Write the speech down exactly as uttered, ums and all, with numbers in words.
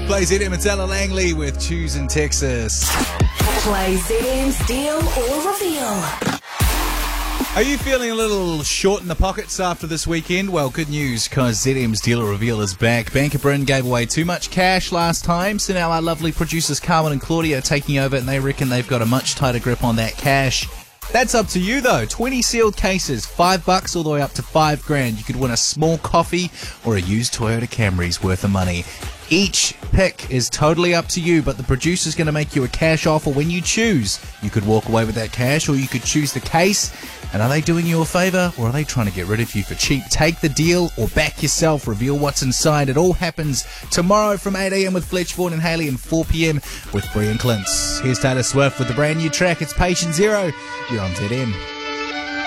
Play Z M, it's Ella Langley with Choose in Texas. Play Z M's Deal or Reveal. Are you feeling a little short in the pockets after this weekend? Well, good news, because Z M's Deal or Reveal is back. Banker Bryn gave away too much cash last time, so now our lovely producers Carmen and Claudia are taking over, and they reckon they've got a much tighter grip on that cash. That's up to you, though. twenty sealed cases, five bucks all the way up to five grand. You could win a small coffee or a used Toyota Camry's worth of money. Each pick is totally up to you, but the producer's going to make you a cash offer when you choose. You could walk away with that cash, or you could choose the case. And are they doing you a favour, or are they trying to get rid of you for cheap? Take the deal or back yourself. Reveal what's inside. It all happens tomorrow from eight a.m. with Fletch, Vaughan and Haley, and four p.m. with Brian Clintz. Here's Taylor Swift with the brand new track. It's Patient Zero. You're on Z M.